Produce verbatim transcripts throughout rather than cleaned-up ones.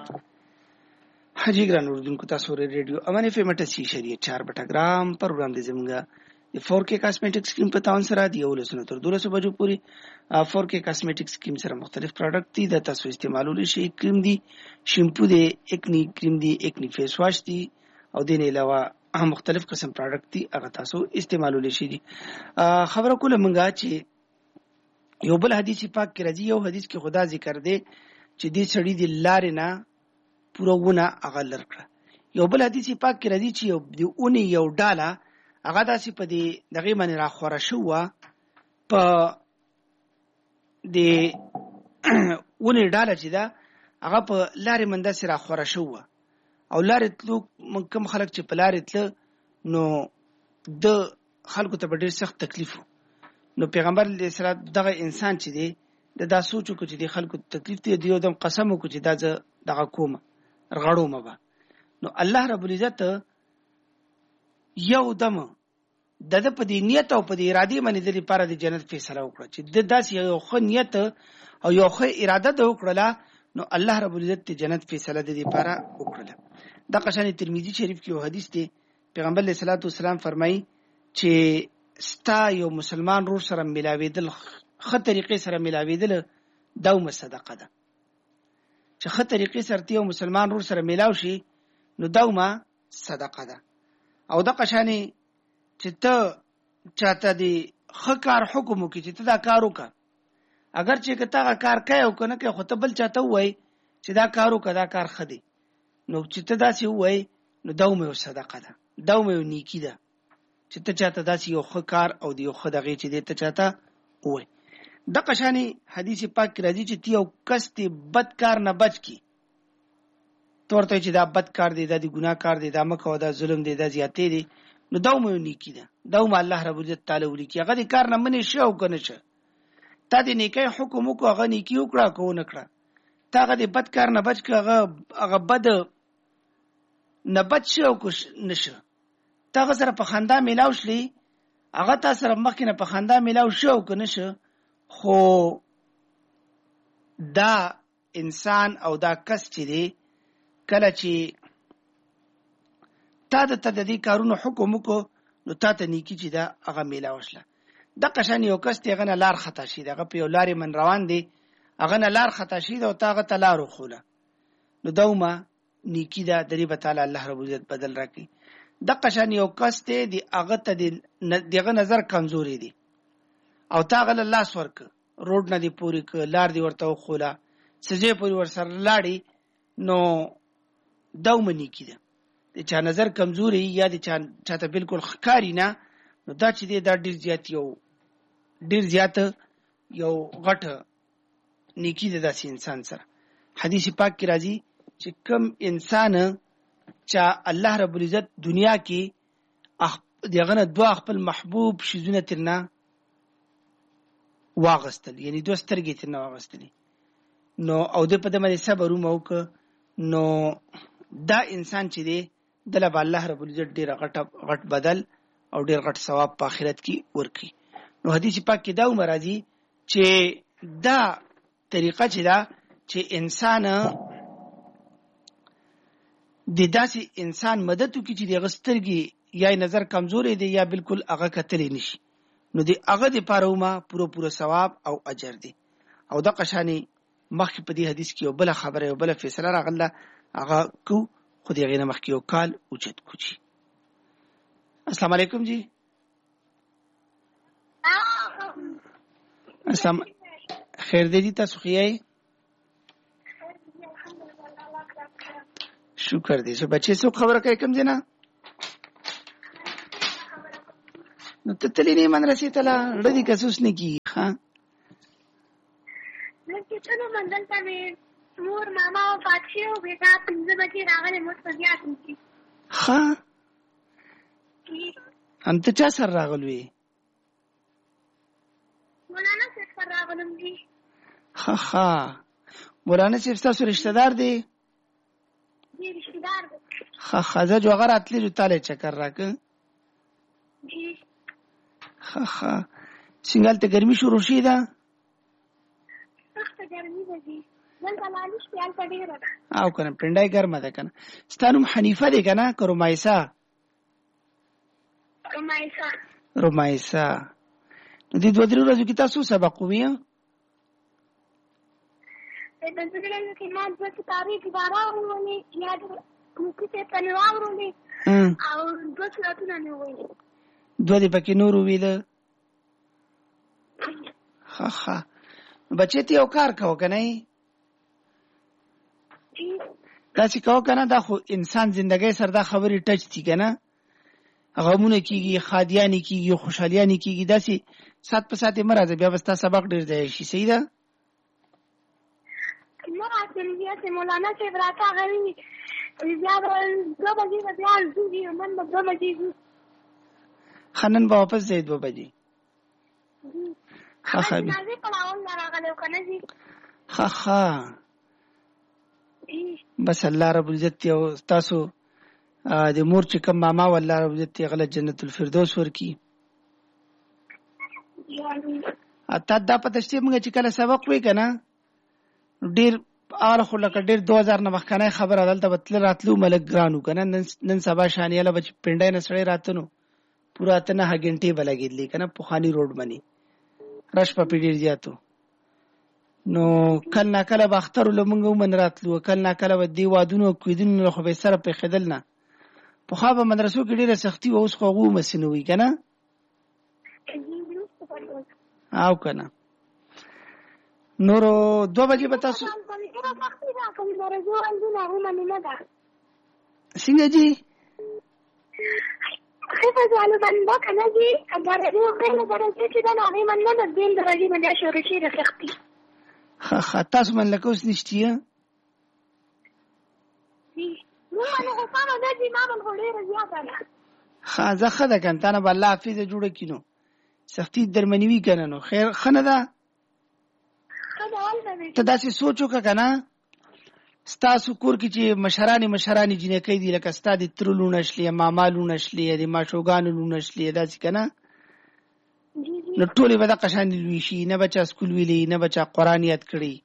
حاجی ګران اردوونکو تاسو ریډیو امان اف ام اٹھاسی اشاریه چار بټا ګرام پروګرام د زمونږه د فور کے کاسمیټکس کریم په تاون سره دی ولسنه تر دولسو بجو پوری فور کے کاسمیټکس کریم سره مختلف پروډکټ دي د تاسو استعمالول شي کریم دي شیمپو دي اکنی کریم دي اکنی فیس واش دي او دین علاوه مختلف قسم پروډکټ دي هغه تاسو استعمالول شي دي خبره کوله مونږه چې یو بل حدیث پاک کې راځي یو حدیث کې خدا ذکر دی چې دې سړی د لارې نه پورونه هغه لرکړه یو بل حدیث پاک کې راځي چې یو د اونې یو ډاله هغه داسې په دې دغه باندې را خوره شو په د اونې ډاله چې دا هغه په لارې منده سره خوره شو او لارې تلو کوم خلک چې په لارې تل نو د خلکو ته ډېر سخت تکلیف نو پیغمبر علیه السلام دغه انسان چې دی د دا سوچو کو چې د خلکو تکلیف دی دیو دم قسم کو چې دا دغه کومه رغړو مبا نو الله رب العزت یو دم د د په دې نیت او په دې اراده باندې د لپاره د جنت فیصله وکړه چې د داس یو خو نیت او یو خو اراده د وکړه نو الله رب العزت د جنت فیصله د لپاره وکړه د قشان ترمذی شریف کې یو حدیث دی پیغمبر علیه الصلاۃ والسلام فرمایي چې ستا یو مسلمان رور سره ملاویدل خه طریقې سره ملاویدل دومره صدقه ده چې خه طریقې سره یو مسلمان رور سره ملاو شي نو دومره صدقه ده او د قشانې چې ته چاته دی خه کار حکم وکړي چې ته دا کار وکړه اگر چې کته کار کوي او کنه کوي خو ته بل چاته وای چې دا کار وکړه دا کار خدي نو چې ته داسې وای نو دومره صدقه ده دومره نیکی ده چې ته چاته داسې یو خه کار او دی یو خه دغه چې دی ته چاته وای د قشانی حدیث پاک راځي چې تیو کس ته بد کار نه بچ کی تورته چې دا بد کار دی دا دی ګناه کار دی دا مکه دا ظلم دی دا زیاتې دی نو دومره نیکی ده دومره الله رب عزت تعالی ولي کی هغه کار نه منې شو کنه شه تا دې نیکی حکم کو هغه نیکی وکړه کو نه کړه تا هغه بد کار نه بچ کړه هغه بد نه بچ شو کو نشه تا هغه سره په خندا میلاو شلی هغه تا سره مخکې نه په خندا میلاو شو کنه شه خو دا انسان او دا کس چې دی کله چې تا د تددی کارونو حکم کو نو تا ته نیکی چې دا هغه میلا وشله د قشان یو کس ته غنه لار خطا شي دغه په یو لارې من روان دی هغه نه لار خطا شي او تا هغه ته لار خوله نو دومره نیکی دا دریبه تعالی الله رب عزت بدل راکړي د قشان یو کس ته دی هغه ته دغه نظر کمزوري دی او تا غل الله سورک روډ نه دی پوری ک لار دی ورته خوله سجې پوری ور سره لاړی نو دومنی کیده د چا نظر کمزوري یا د چا چاته بالکل خکاری نه نو دا چې دی دا ډیر زیات یو ډیر زیات یو غټ نیکی ده داسې انسان سره حدیث پاک کې راځي چې کوم انسان چې الله رب العزت دنیا کې دغه نه دوا خپل محبوب شیزونه ترنه واغستل یعنی دوه سترګې ترنه واغستلی نو او د په دمه صبر وموک نو دا انسان چې دی دله الله رب العزت ډیر غټ غټ بدل او ډیر غټ ثواب په آخرت کې ورکړي نو حدیث پاک کې دا مرادي چې دا طریقه چې دا چې انسان د داسې انسان مدد وکړي چې د غسترګي یا نظر کمزوري دی یا بالکل هغه کتلې نشي نو دی هغه د پاروما پورو پورو ثواب او اجر دی او د قشانی مخکې په دې حدیث کې یو بل خبره یو بل فیصله راغله هغه کو خو دې غینه مخکې یو کال اوچت کوچی السلام علیکم جی السلام خیر دی تاسو خیای شکر دی سو بچی سو خبره کوي کوم دینا نو ته تللی نه مدرسې ته لا ردی کسوس نه کی ها نو چې څنګه منځل ته مور ماما او فاطمه او بیٹا پنځه بچی راغله مو څه بیا کوي ها انت چا سره راغلوې مولانا څه سره راغلم دي ها ها مولانا څه تاسو رشتہ دار دی دی رشتہ دار ها خزه جو غره اتلی تعالی چکر راک جی ها ها څنګه ته ګرمي شروع شي دا سخت ګرمي ده دي دلته لاندې شپې هلته ډېره ده. او کنه پنډای ګرمه ده کنه. ستا نوم حنیفه دی کنه که رمایسه؟ رمایسه. رمایسه. نو دې دوه درې ورځو کې تاسو سبق وویه؟ د دوه درې ورځو کې ما دوه کتابې عباره ولولې، یا د مفتي صاحب ته مې واورولې او دوه سورتونه مې وویلې. دوه دې پکې نور وویله؟ ښه ښه. بچې ته یو کار کوه که نه یې؟ داسې کوه که نه، دا خو انسان زندګۍ سره دا خبرې ټچ دي که نه، غمونه کېږي، ښادیانې کېږي، خوشحالیانې کېږي، داسې سات په سات یې مه راځه، بیا به ستا سبق ډېر ضایع شي. صحیح ده؟ نه راتلم، بیا چې مولانا صاحب راته هغه وي بیا به دوه بجې به بیا ځو، نن به دوه بجې ځو. ښه نن به واپس ځئ دوه بجې؟ ښه ښه جنازې پړاول نه راغلی او که نه ځي. ښه ښه. بس الله رب العزت یو تاسو د مور چې کوم ماما و الله رب العزت یې هغه جنت الفردوس ورکړي. تا دا پته شته موږ چې کله سبق وی که نه ډېر هغه خو لکه ډېر دوه هزار نه مخکنی خبره دلته به تله راتلو ملک ګران و که نه. نن سبا شانیاله به چې پنډی نه سړی راته نو پوره اته نهه ګنټې به لګېدلې که نه پخواني روډ باندې رش به پې ډېر زیات و. نو کله نا کله به اختر له موږ ومن راتلو، کله نا کله به دې وادونو او کویدونو نه خو به یې سره پرېښېدل نه. پخوا به مدرسو کې ډېره سختي وه، اوس خو هغو همسې نه وي که نه؟ او که نه. نورو دوه بجې به تاسو څنګه جي؟ ښه ښه. تاسو من لکه اوس نشتي یه؟ ښه زه ښه ده که نه، تا نه به الله حافظه جوړه کړي نو سختي درمنې وي که نه نو خیر ښه نه ده. ته داسې سوچ وکړه که نه ستاسو کور کې چې مشرانې مشرانې جینکۍ دي لکه ستا د تره لوڼه شلې، ماما لوڼه شلې، د ماشوګانو لوڼه شلې، داسې که نه نو ټولې به دغه شانې لوی شي، نه به چا سکول ویلی، نه به چا قرآن یاد کړي.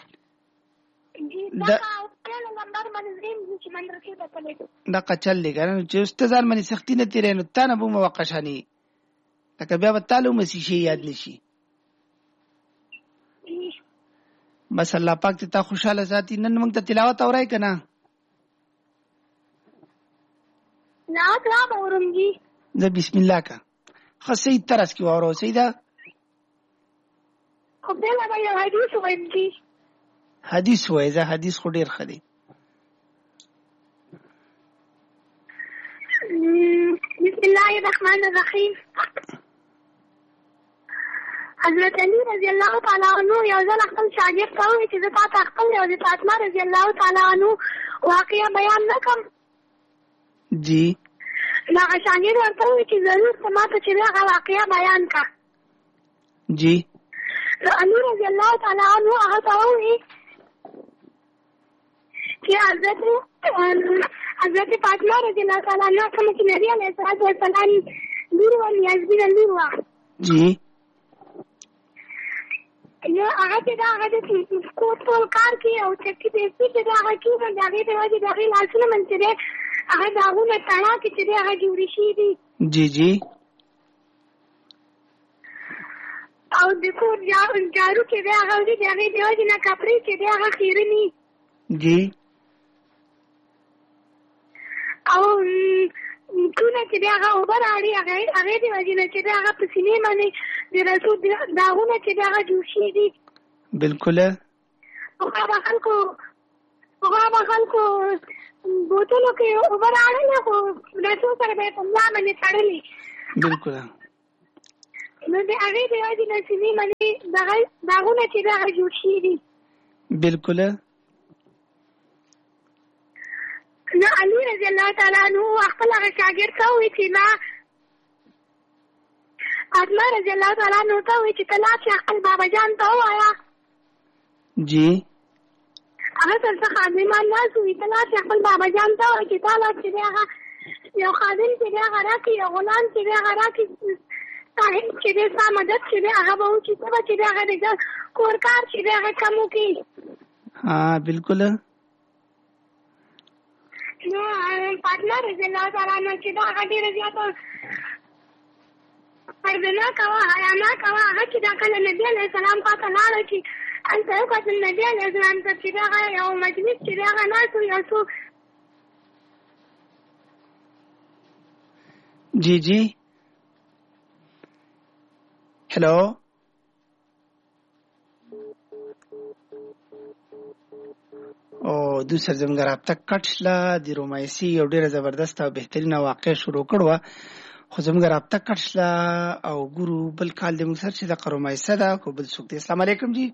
دغه چل دی که نه چې اوس ته ځان باندې سختي نه تېروې نو تا نه به ومه وقه شانې لکه بیا به تا له ومسي شی یاد نه شي. بس الله پاک ته تا خوشحاله ساتي. نن موږ ته تلاوت اورئ که نه؟ زه بسم الله که ښه صحیح طرز کې واورو. صحیح ده؟ حدیث وایي. زه حدیث خو ډېر ښه دی. بسم الله الرحمن الرحیم. حضرت علی رضی الله تعالی عنہ یو ځل خپل شاګرد ته وویل چې زه تا ته خپل یو د فاطمه رضی الله تعالی عنہ واقعه بیان نه کړم. جی. نو هغه شاګرد ورته وویل چې ضرور ته ما ته چې هغه واقعه بیان کړه. جی. نو علی رضی الله تعالی عنہ هغه ته وویل چې حضرت حضرت فاطمه رضی الله تعالی عنہ کوم چې نبی علیه الصلاۃ والسلام لور و یزبین لور و. جی. نو هغه چې دا هغه د کور ټول کار کوي او چکې پیسې چې دا هغه کوي نو د هغې د وجې د هغې لاسونه من چې دی هغه د هغونه تڼا کې چې دی هغه جوړې شوي دي. جی جی. او د کور جارو چې دی هغه د هغې د وجې نه کپړې چې دی هغه خیرني. جی. او ټونه چې دی هغه اوبه راوړي هغې د وجې نه چې دی هغه په سینې باندې د رسول داغونه چې د هغه جوړ شوي دي. بلکله. هغه به خلکو هغه به خلکو بوتلو کې اوبه راوړلې خو رسول سره به یې په ملا باندې تړلې. بلکله. نو د هغې د وجې نه سینې باندې داغونه چې د هغه جوړ شوي دي. بلکله. نو علي رضی الله تعالی عنہ خپل هغه شاګرد ته وویل چې ما فاطمه رضی الله تعالی عنہ ته وویل چې ته لاړ شې خپل بابا جان ته ووایه. جی. هغه دلته خادمان ناست وي، ته لاړ شې خپل بابا جان ته ووایه چې تا لاړ چې دی هغه یو خادم چې دی هغه راکړي، یو غلام چې دی هغه راکړي، صاحب چې دی ستا مدد چې دی هغه به وکړي، ته به چې دی هغه د کور کار چې دی هغه کم وکړي. ها بالکل. نو فاطمه رضی الله تعالی عنها چې دا هغه ډېره زیاته پردنا کوه حیا نه کوه هغه چې دا کله نبي علیه السلام خواته لاړه چې هلته وکتل نبي علیه السلام ته چې دغه یو مجلس چې د هغه ناست و یو څوک جی جی هلو او دوسر زموږ رابطه کټ شله. د رومایسي یو ډېره زبردست او بهترینه واقع شروع کړوه خو زموږ رابطه کټ شله او ګورو بل کال د موږ سره چې دغه رومایسه ده خو بل څوک دی. السلام علیکم جی.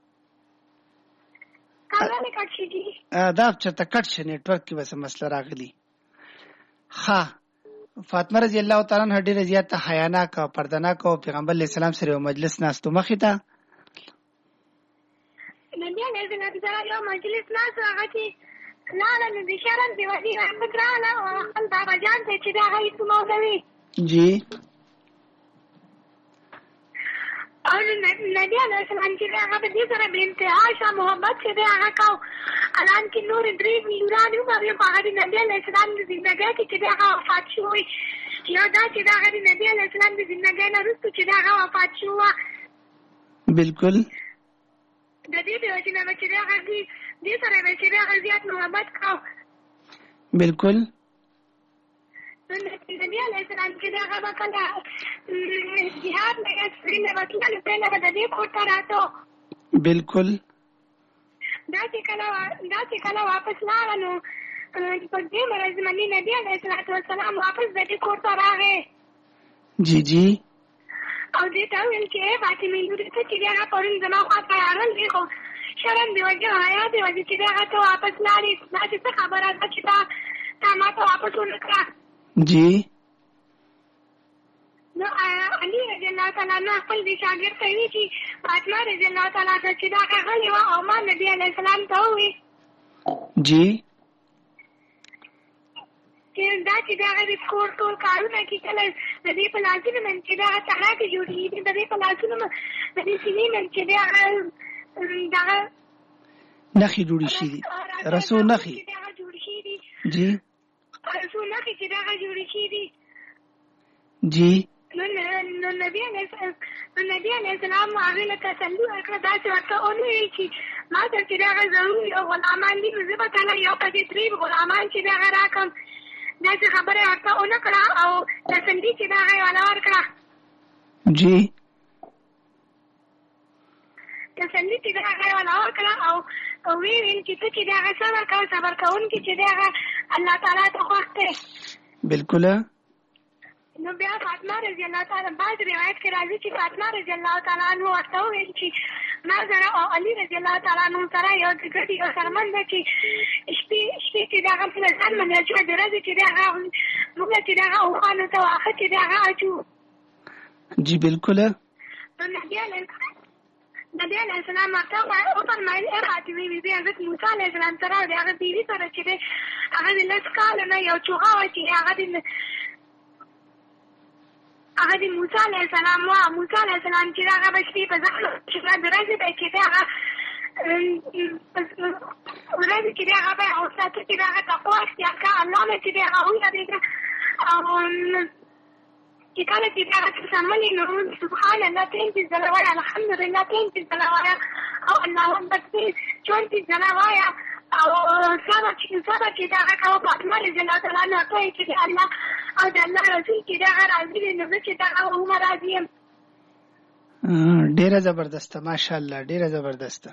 دا چېرته کټ شه نیټورک کې بس مسله راغلي. ښه فاطمه رضی الله تعالی عنها ډېره زیاته حیاناکه او پردناکه او پیغمبر علیه السلام سره یو مجلس ناستو مخې ته نبی علیه السلام یو مجلس ناست هغه چې لاړه نو د شرم د وزیر احمد راغله او خپل بابا جان ته چې د هغه اسم مولوي جی او نبی علیه السلام چې هغه په دې سره بې انتها شه محبت چې دی هغه کو الان کې نور درې میلیونان عمر یې په هغه د نبي علیه السلام د زندګۍ کې چې دی هغه وفات شوی یا دا چې د هغه د نبي علیه السلام د زندګۍ نه وروسته چې دی هغه وفات شوی. بالکل د دې د وجې نه چې دی هغه دې سره به چې دی هغه زیات محبت کو. بالکل نبی علیه السلام چې دی هغه به کله جهاد نه سړي نه به تللو پهله به د دې کور ته راته. بالکل دا چې کله دا چې کله واپس لاړه نو په دې مرض باندې نبی علیه السلام واپس د دې کور ته راغی. جی جی او دې ته ویل چې فاطمې لورې ته چې دی هغه پرون زما خواته راغلی دی خو شرم د وجې حیا د وجې چې دی هغه ته واپس لاړې دا چې څه خبره ده چې تا تا ما ته واپس ونه کړه. جی نو علي رضی الله تعالی عنہ خپل دې شاګرد ته ویل چې فاطمه رضی الله تعالی عنها چې دا غلې وه او ما نبي علیه السلام ته وویل جی چې دا چې د هغه د کور ټول کارونه چې کله د دې په لاسونو باندې چې د هغه تڼاکې جوړېږي د دې په لاسونو د دې سینې باندې چې د هغه دغه نښې جوړې شوي دي رسو نښې جی رسو نښې چې د هغه جوړې شوي دي. جی نو نو نبی علیه نو نبی علیه السلام هغې له تسلي ورکړه داسې ورته ونه ویل چې ما ته چې د هغه ضرور یو غلامان دي نو زه به تاله یو په دې درې غلامان چې د هغه راکړم داسې خبره ورته ونه کړه او تسلي چې د هغه یې والا ورکړه. جی تسلي چې د هغه یې والا ورکړه او ویې ویل چې ته چې د هغه صبر کوه صبر کوونکي چې د هغه الله تعالی ته خوښ دی. بالکل نو بیا فاطمه رضی الله تعالی بعض روایت کې راځي چې فاطمه رضی الله تعالی عنہ ورته وویل چې ما سره او علي رضی الله تعالی عنہ سره یو د ګډې یو سرمن ده چې شپې شپې چې د هغه په ځان باندې اچوه د ورځې چې د هغه موږ چې د هغه اوښانو ته واښه چې د هغه اچو. جی بالکل نو نبي علیه نبی علیه السلام ورته وفرمایل ای فاطمې بي حضرت موسی علیه السلام سره د هغه بیوي سره چې دی هغه د لس کاله نه یو چوغه وه چې هغه د هغه د موسی علیه السلام وه موسی علیه السلام چې هغه به شپې په ځان چې د ورځې به چې دی هغه ورځې چې دی هغه به او ساعته چې د هغه تقوا اختیار کړه الله نه چې دی هغه ویرېږه او چې کله چې د هغه څه سملې نو سبحان الله پنځه ځله وایه الحمدلله پنځه ځله وایه او الله اکبر چونتیس ځله وایه او صبر چې صبر چې د هغه کوه فاطمه رضی الله تعالی عنها ته چې د الله او د الله رسول چې د هغه راضي دی نو زه چې د هغه هم راضي یم. ډېره زبردسته ماشاءالله ډېره زبردسته.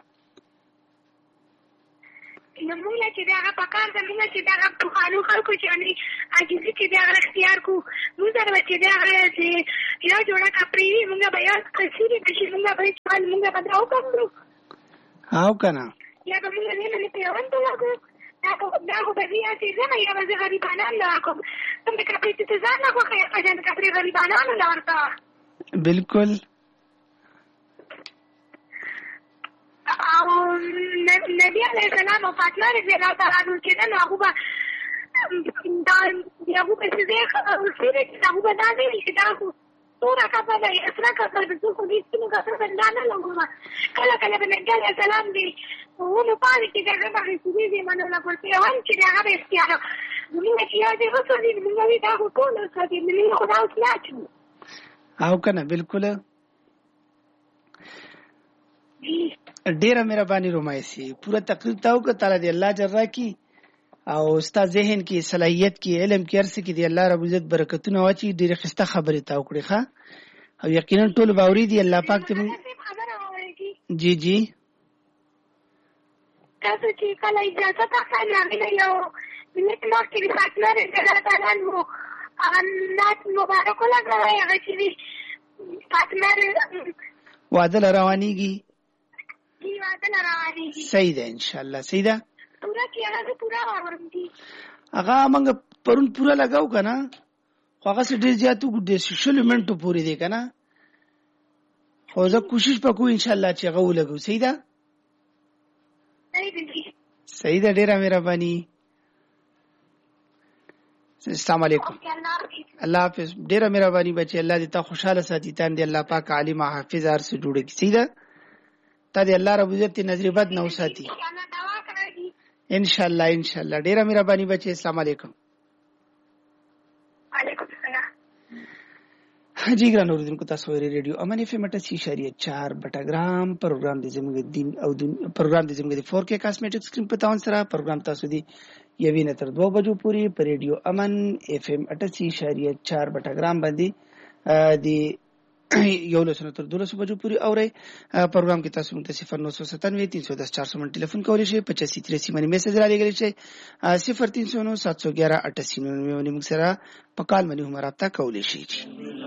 نو موږ چې د هغه په کار ده موږ چې د هغه پخوانو خلکو چې عاجزي چې د هغه اختیار کړو موږ سره به چې د هغه یو جوړه کپړې وي موږ به یو کثیرې به شي موږ به چال موږ به دا وکړو او که نه یا به موږ دې باندې پیوند ولګو دا خو به زه هسې ځم یا به زه غریبانان له ورکوم کوم د کپړې چې ته ځان نه خوښوې په شان د کپړې غریبانانو له ورکوه. بالکل او نبی علیه السلام او فاطمه رضی الله تعالی عنها چې نن هغه به دا هغه به چې هغه به دا ویل چې دا خو تورا کبله اسره کبله زه خو دې سپینو کسره دا نه لګوم کله کله به نبي علیه السلام دی ونو پاڼې چې دغه باندې سوري دي منله پر پیغام چې د هغه به اختیار زمونږ چې یاد یې وسولي زمونږ وي دا خو ټول وساتي زمونږ خو دا اوس لاچو او که نه بلکل ډېره مهرباني رومایسي پوره تقریر ته وکړه تعالی دې الله جل راکړي او ستا ذهن کې صلاحیت کې علم کې هر څه کې دې الله رب عزت برکتونه واچي ډېرې ښایسته خبرې ته وکړې ښه او یقینا ټول به اورېدي الله پاک ته جی جی تاسو چې کله اجازه تاخلئ راغلی یو منټ مخکې د فاطمه رضی الله تعالی عنه هغه نعت مبارک ولګوئ هغه چې وي فاطمه واده له روانېږي واده له روانېږي صحیح ده انشاءالله صحیح ده پوره کې هغه پوره اورم دي هغه موږ پرون پوره لګاو که نه خو هغه څه ډېر زیات وګو شلو منټو پورې دی که نه خو زه کوشش به کوو انشاءالله چې هغه ولګو صحیح ده صحیح ده ډېره مهرباني السلام علیکم الله حافظ ډېره مهرباني بچې الله دې تا خوشحاله ساتي تا دې الله پاک عالم حافظ هر څه جوړه کړي صحیح ده تا دې الله رب عزت نظر بد نه وساتي انشاءالله انشاءالله ډېره مهرباني بچې السلام علیکم وعلیکم السلام جی ګران اوریدونکو تاسو ورې ریډیو امن اف ام اٹھاسی اشاریه چار بټاګرام پروګرام د زموږ دین او پروګرام د زموږ د فور کې کاسمیټک سکرین په تاون سره پروګرام تاسو دی یوې نه تر دوه بجو پورې په ریډیو امن اف ام اٹھاسی اشاریه چار بټاګرام باندې د یو لسنه تر دولسو بجو پورې اورئ پروګرام کې تاسو مونږ ته صفر نو سو ستانوي تین سو دس چار سو باندې ټلیفون کولی شئ پچاسی تراسی باندې میسج را لېږلی شئ صفر تین سو نو سات سو ګیارہ اٹھاسی نو موږ سره په کال باندې هم رابطه کولی شئ.